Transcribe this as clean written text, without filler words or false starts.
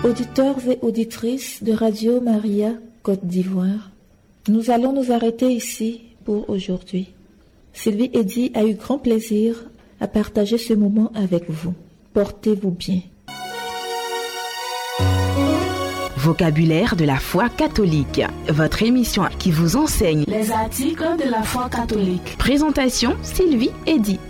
Auditeurs et auditrices de Radio Maria Côte d'Ivoire, nous allons nous arrêter ici pour aujourd'hui. Sylvie Eddy a eu grand plaisir à partager ce moment avec vous. Portez-vous bien. Vocabulaire de la foi catholique. Votre émission qui vous enseigne les articles de la foi catholique. Présentation Sylvie Eddy.